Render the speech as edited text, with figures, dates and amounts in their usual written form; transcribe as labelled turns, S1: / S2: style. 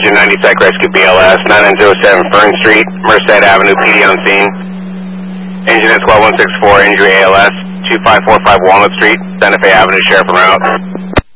S1: Engine 90 Sec Rescue BLS, 9907 Fern Street, Merced Avenue, PD on scene. Engine at 12164, injury ALS, 2545 Walnut Street, Santa Fe Avenue, Sheriff en route.